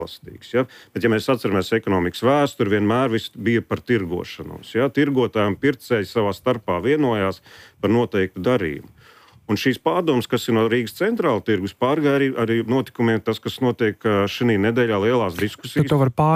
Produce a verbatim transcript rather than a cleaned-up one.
elastīgs. Ja? Bet, ja mēs atceramies ekonomikas vēsturi, vienmēr viss bija par tirgošanos. Ja? Tirgotāji un pircēji savā starpā vienojās par noteiktu darījumu. Un šīs pārdomas, kas ir no Rīgas centrāla tirgus, pārgāja arī, arī notikumiem, tas, kas notiek šī nedēļā lielās diskusijas.